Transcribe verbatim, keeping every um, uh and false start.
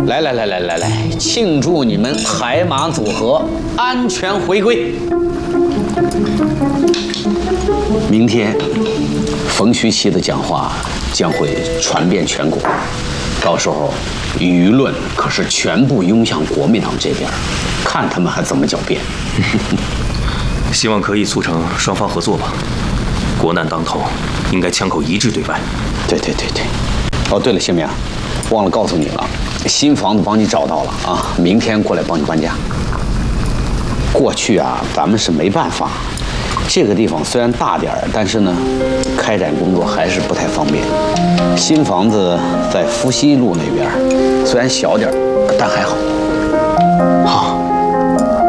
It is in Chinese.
来来来来来来，庆祝你们海马组合安全回归。明天，冯徐熙的讲话将会传遍全国，到时候舆论可是全部涌向国民党这边，看他们还怎么狡辩。 希望可以促成双方合作吧。国难当头，应该枪口一致对外。 对对对对。哦，对了，新明，忘了告诉你了，新房子帮你找到了啊，明天过来帮你搬家。过去啊，咱们是没办法，这个地方虽然大点儿，但是呢，开展工作还是不太方便。新房子在福西路那边，虽然小点儿，但还好。 好。